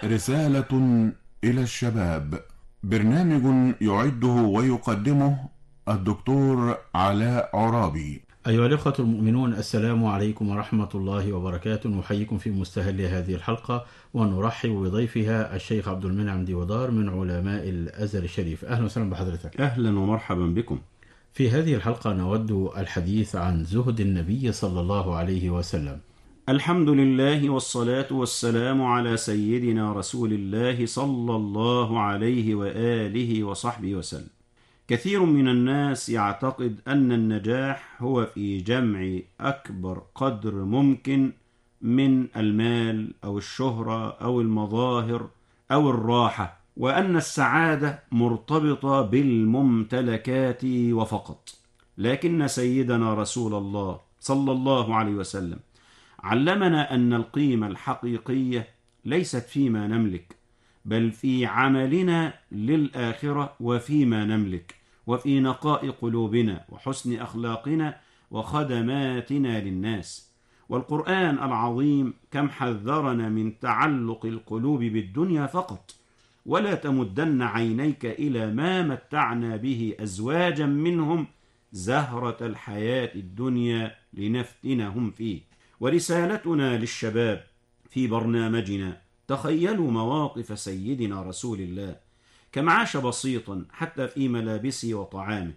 رسالة إلى الشباب. برنامج يعده ويقدمه الدكتور علاء عرابي. أيها الأخوة المؤمنون، السلام عليكم ورحمة الله وبركاته. نحييكم في مستهل هذه الحلقة ونرحب بضيفها الشيخ عبد المنعم ديودار من علماء الأزهر الشريف. أهلا وسهلا بحضرتك. أهلا ومرحبا بكم. في هذه الحلقة نود الحديث عن زهد النبي صلى الله عليه وسلم. الحمد لله والصلاة والسلام على سيدنا رسول الله صلى الله عليه وآله وصحبه وسلم. كثير من الناس يعتقد أن النجاح هو في جمع أكبر قدر ممكن من المال أو الشهرة أو المظاهر أو الراحة، وأن السعادة مرتبطة بالممتلكات وفقط. لكن سيدنا رسول الله صلى الله عليه وسلم علمنا أن القيمة الحقيقية ليست فيما نملك، بل في عملنا للآخرة وفيما نملك، وفي نقاء قلوبنا وحسن أخلاقنا وخدماتنا للناس. والقرآن العظيم كم حذرنا من تعلق القلوب بالدنيا فقط، ولا تمدن عينيك إلى ما متعنا به أزواجا منهم زهرة الحياة الدنيا لنفتنهم فيه. ورسالتنا للشباب في برنامجنا: تخيلوا مواقف سيدنا رسول الله كم عاش بسيطا حتى في ملابسه وطعامه،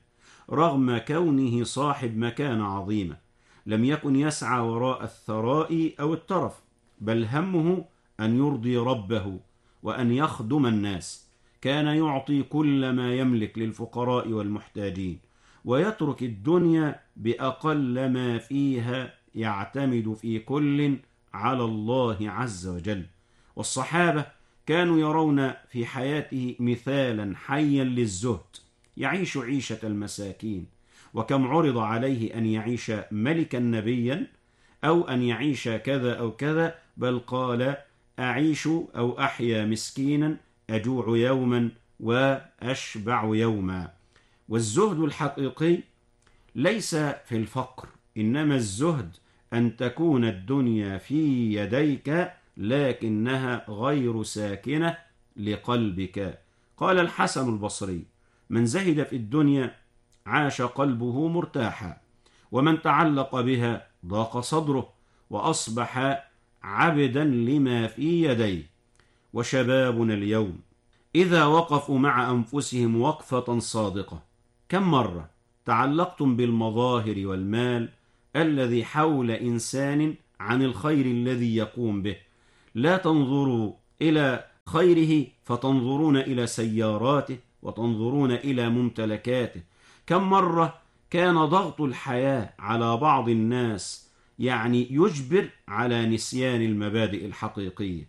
رغم كونه صاحب مكانة عظيمة. لم يكن يسعى وراء الثراء أو الترف، بل همه أن يرضي ربه وأن يخدم الناس. كان يعطي كل ما يملك للفقراء والمحتاجين، ويترك الدنيا بأقل ما فيها، يعتمد في كل على الله عز وجل. والصحابة كانوا يرون في حياته مثالا حيا للزهد، يعيش عيشة المساكين. وكم عرض عليه أن يعيش ملكا نبيا أو أن يعيش كذا أو كذا، بل قال: أعيش أو أحيا مسكينا، أجوع يوما وأشبع يوما. والزهد الحقيقي ليس في الفقر، إنما الزهد أن تكون الدنيا في يديك لكنها غير ساكنة لقلبك. قال الحسن البصري: من زهد في الدنيا عاش قلبه مرتاحا، ومن تعلق بها ضاق صدره وأصبح عبدا لما في يديه. وشبابنا اليوم إذا وقفوا مع أنفسهم وقفة صادقة، كم مرة تعلقتم بالمظاهر والمال الذي حول إنسان عن الخير الذي يقوم به؟ لا تنظروا إلى خيره فتنظرون إلى سياراته وتنظرون إلى ممتلكاته. كم مرة كان ضغط الحياة على بعض الناس يجبر على نسيان المبادئ الحقيقية.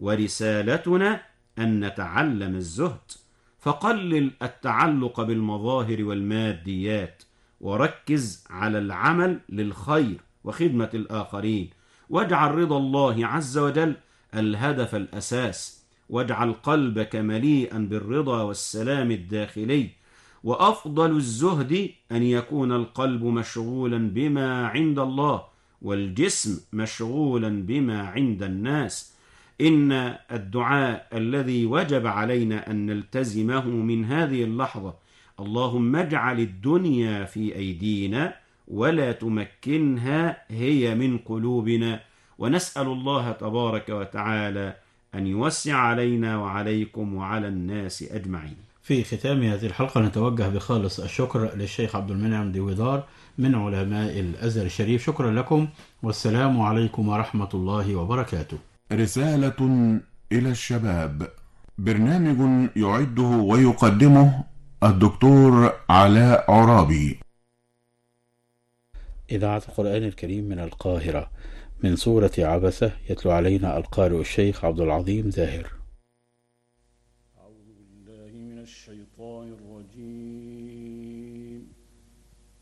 ورسالتنا أن نتعلم الزهد، فقلل التعلق بالمظاهر والماديات، وركز على العمل للخير وخدمة الآخرين، واجعل رضا الله عز وجل الهدف الأساس، واجعل قلبك مليئا بالرضا والسلام الداخلي. وأفضل الزهد أن يكون القلب مشغولا بما عند الله والجسم مشغولا بما عند الناس. إن الدعاء الذي وجب علينا أن نلتزمه من هذه اللحظة: اللهم اجعل الدنيا في أيدينا ولا تمكنها هي من قلوبنا. ونسأل الله تبارك وتعالى أن يوسع علينا وعليكم وعلى الناس أجمعين. في ختام هذه الحلقة نتوجه بخالص الشكر للشيخ عبد المنعم ديودار من علماء الأزهر الشريف. شكرا لكم، والسلام عليكم ورحمة الله وبركاته. رسالة إلى الشباب. برنامج يعده ويقدمه الدكتور علاء عرابي. إذاعة القرآن الكريم من القاهرة، من سورة عبسة، يتلو علينا القارئ الشيخ عبد العظيم زاهر.